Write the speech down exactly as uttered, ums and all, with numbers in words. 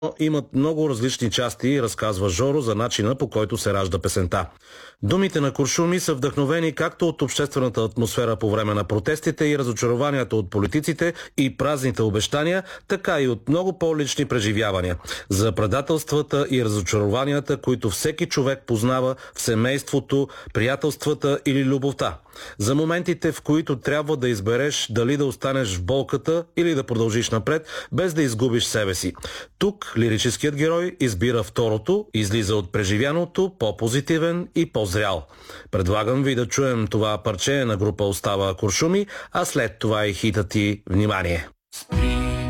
имат много различни части, разказва Жоро за начина, по който се ражда песента. Думите на Куршуми са вдъхновени както от обществената атмосфера по време на протестите и разочарованията от политиците и празните обещания, така и от много по-лични преживявания. За предателствата и разочарованията, които всеки човек познава в семейството, приятелствата или любовта. За моментите, в които трябва да избереш дали да останеш в болката или да продължиш напред, без да изгубиш себе си. Тук лирическият герой избира второто, излиза от преживяното, по-позитивен и по-зрял. Предлагам ви да чуем това парче на група Остава Куршуми, а след това и хитът ти "Внимание".